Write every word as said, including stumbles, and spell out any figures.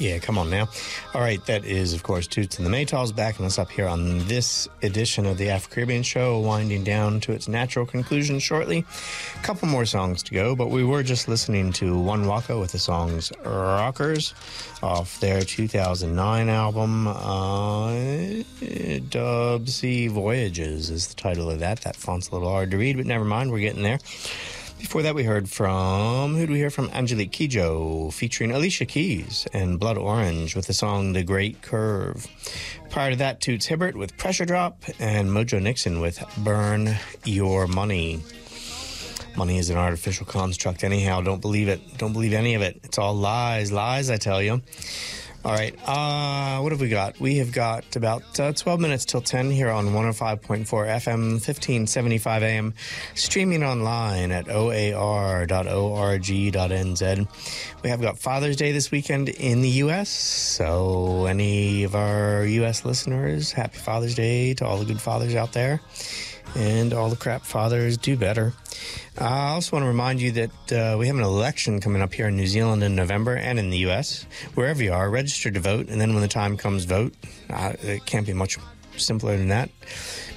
Yeah, come on now. All right, that is, of course, Toots and the Maytals backing us up here on this edition of the Afro-Caribbean Show, winding down to its natural conclusion shortly. A couple more songs to go, but we were just listening to One Waka with the songs Rockers off their two thousand nine album, uh, Dub Sea Voyages is the title of that. That font's a little hard to read, but never mind, we're getting there. Before that, we heard from, who did we hear from? Angelique Kidjo, featuring Alicia Keys and Blood Orange with the song The Great Curve. Prior to that, Toots Hibbert with Pressure Drop and Mojo Nixon with Burn Your Money. Money is an artificial construct anyhow. Don't believe it. Don't believe any of it. It's all lies. Lies, I tell you. All right, uh, what have we got? We have got about uh, twelve minutes till ten here on one oh five point four F M, fifteen seventy-five A M, streaming online at O A R dot org dot N Z. We have got Father's Day this weekend in the U S, so any of our U S listeners, happy Father's Day to all the good fathers out there, and all the crap fathers, do better. Uh, I also want to remind you that uh, we have an election coming up here in New Zealand in November and in the U S. Wherever you are, register to vote, and then when the time comes, vote. Uh, it can't be much simpler than that.